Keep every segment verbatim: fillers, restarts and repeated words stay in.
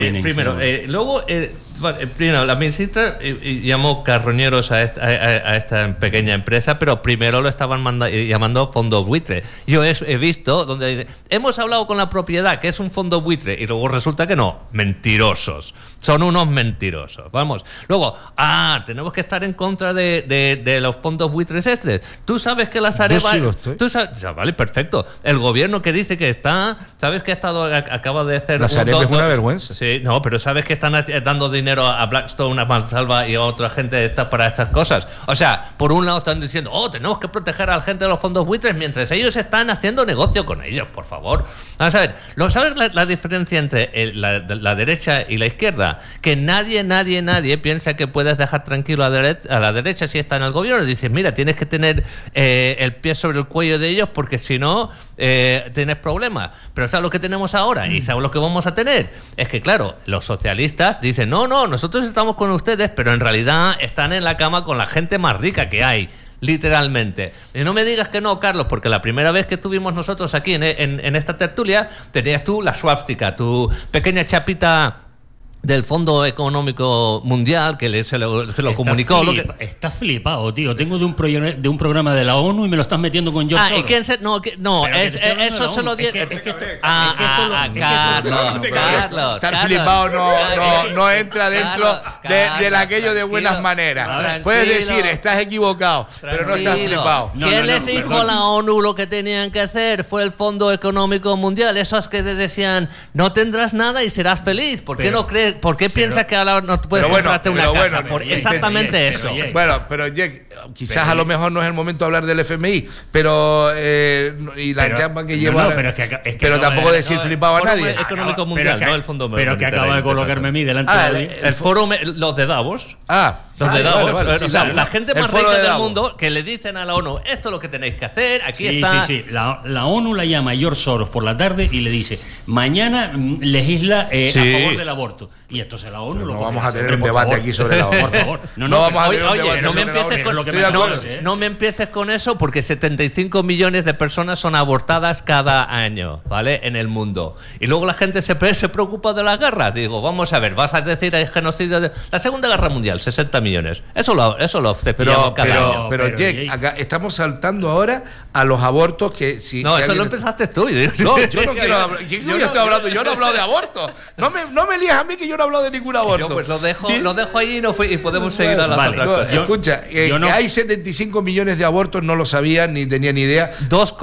Primero, eh, luego, eh, primero, la ministra eh, llamó carroñeros a esta, a, a esta pequeña empresa, pero primero lo estaban manda, llamando fondo buitre. Yo he, he visto donde dice, hemos hablado con la propiedad, que es un fondo buitre, y luego resulta que no, mentirosos. Son unos mentirosos. Vamos. Luego, ah, tenemos que estar en contra de, de, de los fondos buitres estos. Tú sabes que la Sareb... Yo sí lo estoy. Tú sabes, ya, vale, perfecto. El gobierno que dice que está... ¿Sabes que ha estado acaba de hacer... La Sareb un, es una vergüenza. Sí, no, pero sabes que están dando dinero a Blackstone, a Mansalva y a otra gente esta para estas cosas. O sea, por un lado están diciendo, oh, tenemos que proteger a la gente de los fondos buitres mientras ellos están haciendo negocio con ellos, por favor. Vamos a ver, ¿lo sabes la, la diferencia entre el, la, la derecha y la izquierda? Que nadie, nadie, nadie piensa que puedes dejar tranquilo a, dere a la derecha si está en el gobierno. Dices, mira, tienes que tener eh, el pie sobre el cuello de ellos porque si no, eh, tienes problemas. Pero ¿sabes lo que tenemos ahora? ¿Y sabes lo que vamos a tener? Es que, claro, los socialistas dicen, no, no, nosotros estamos con ustedes, pero en realidad están en la cama con la gente más rica que hay. Literalmente. Y no me digas que no, Carlos, porque la primera vez que estuvimos nosotros aquí en, en, en esta tertulia, tenías tú la swastika, tu pequeña chapita del Fondo Económico Mundial, que le, se lo, se lo comunicó. Flipa, lo que... Estás flipado, tío. Tengo de un, de un programa de la ONU y me lo estás metiendo con George Ah, Soros. ¿y quién se...? No, que, no es, es, eso se lo dio... Es que, es que esto, ah, es que esto lo, ah, es que Carlos, esto, Carlos, Estar Carlos, flipado no, no, no Carlos, entra dentro Carlos, de, del aquello de buenas tranquilo, maneras. tranquilo, Puedes decir, estás equivocado, pero no estás flipado. No, ¿Quién no, no, les no, dijo perdón. a la ONU lo que tenían que hacer? Fue el Fondo Económico Mundial. Esos que te decían, no tendrás nada y serás feliz. ¿Por qué Pero, no crees? ¿Por qué pero, piensas que ahora no puedes pero bueno, comprarte una pero casa? bueno, Por pero, exactamente pero, eso. pero, Bueno, pero Jack, quizás pero, a lo mejor no es el momento de hablar del F M I, pero eh, y la pero, chamba que no, lleva, no, pero, es que, acá- es que pero acaba tampoco de- decir no, flipado a Foro nadie. Económico Acaba- Mundial, pero que- no el Fondo Pero que acaba de colocarme a mí delante Ah, de el- la El foro, me- los de Davos. Ah, Los de vale, Davos, vale, vale, o sí, sea, Davos. la gente El más foro rica de del Davos. mundo que le dicen a la ONU, esto es lo que tenéis que hacer, aquí Sí, está. sí, sí. La, la ONU la llama George Soros por la tarde y le dice, mañana mm, legisla eh, Sí. a favor del aborto. Y entonces la ONU Pero lo no coge vamos y a dice, tener un por debate favor. aquí sobre la ONU. Por favor. No, No no, vamos a Oye, tener un oye, debate no me sobre la empieces ONU. con lo que Estoy me de acuerdo. acuerdo, ¿eh? No me empieces con eso porque setenta y cinco millones de personas son abortadas cada año, ¿vale? En el mundo. Y luego la gente se, pre- se preocupa de las guerras. Digo, vamos a ver, vas a decir hay genocidio de la Segunda Guerra Mundial, sesenta millones. Eso lo eso lo cepillamos Pero, cada pero, año. pero, pero, Jack, Jake. acá estamos saltando ahora a los abortos que si, No, si eso lo alguien- empezaste tú. No, yo no quiero hablar. ¿Quién Yo yo no- estoy hablando? Yo no he hablado de aborto. No me, no me lías a mí que yo no he hablado de ningún aborto. Yo pues lo dejo, Di- lo dejo ahí y, no fui- y podemos seguir a las Vale, otras No, cosas. yo- escucha, eh, yo que no- hay setenta y cinco millones de abortos, no lo sabía ni tenía ni idea.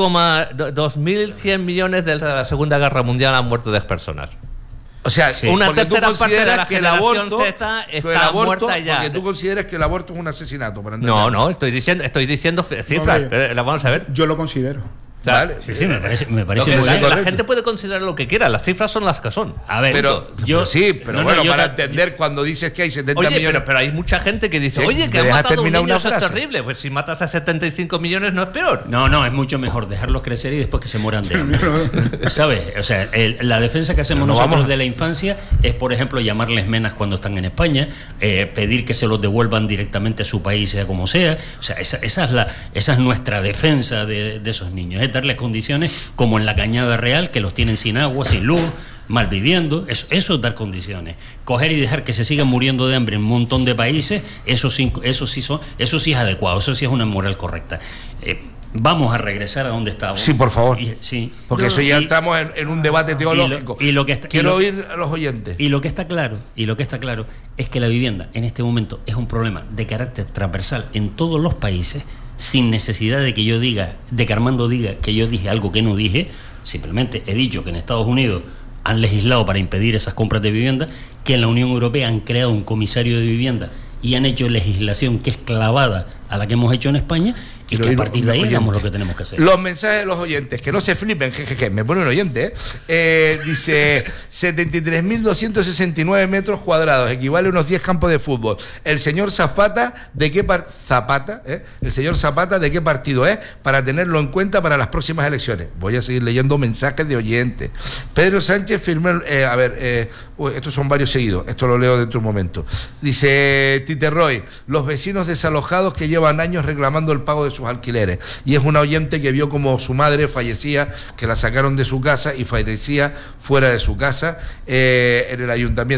dos mil cien millones de la Segunda Guerra Mundial han muerto diez personas. O sea, Sí. Una porque tú tercera parte de consideras la que el generación aborto, Z que el está aborto- muerta ya. Porque tú consideras que el aborto es un asesinato. Para No, entender. no, estoy diciendo, estoy diciendo cifras. No, pero la vamos a ver. Yo lo considero. O sea, Vale. Sí, sí, me parece, me lo parece que- muy la, bien. la correcto. gente puede considerar lo que quiera, las cifras son las que son. A ver, Pero, yo pero sí, pero no, no, bueno, yo para ta- entender cuando dices que hay setenta Oye, millones. pero, pero hay mucha gente que dice, Sí, oye, ¿me que han dejas matado a un terminar niño, una eso es frase? terrible. Pues si matas a setenta y cinco millones no es peor. No, no, es mucho mejor dejarlos crecer y después que se mueran de hambre. ¿Sabes? O sea, el- la defensa que hacemos Pero no nosotros vamos a- de la infancia es, por ejemplo, llamarles menas cuando están en España, eh, pedir que se los devuelvan directamente a su país, sea como sea. O sea, esa, esa es, la, esa es nuestra defensa de, de esos niños, es darles condiciones como en la Cañada Real, que los tienen sin agua, sin luz, mal viviendo. Eso, eso es dar condiciones. Coger y dejar que se sigan muriendo de hambre en un montón de países, eso sí, eso sí, son, eso sí es adecuado, eso sí es una moral correcta. Eh, Vamos a regresar a donde estábamos. Sí, por favor. Y- sí. Porque No, eso ya y- estamos en, en un debate teológico. y lo- y lo que está- y Quiero lo- oír a los oyentes. Y lo que está claro, y lo que está claro es que la vivienda en este momento es un problema de carácter transversal en todos los países, sin necesidad de que yo diga, de que Armando diga que yo dije algo que no dije. Simplemente he dicho que en Estados Unidos han legislado para impedir esas compras de vivienda, que en la Unión Europea han creado un comisario de vivienda y han hecho legislación que es clavada a la que hemos hecho en España, y Quiero que a oír partir un de ahí oyente. hagamos lo que tenemos que hacer. Los mensajes de los oyentes, que no se flipen, jejeje, me pone un oyente, ¿eh? Eh, dice setenta y tres mil doscientos sesenta y nueve metros cuadrados, equivale a unos diez campos de fútbol. El señor Zapata, ¿de qué par Zapata, eh? El señor Zapata, ¿de qué partido es? Para tenerlo en cuenta para las próximas elecciones. Voy a seguir leyendo mensajes de oyentes. Pedro Sánchez firmó, el- eh, a ver, eh, uy, estos son varios seguidos, esto lo leo dentro de un momento. Dice Tite Roy, los vecinos desalojados que llevan años reclamando el pago de sus sus alquileres. Y es una oyente que vio como su madre fallecía, que la sacaron de su casa y fallecía fuera de su casa, eh, en el ayuntamiento.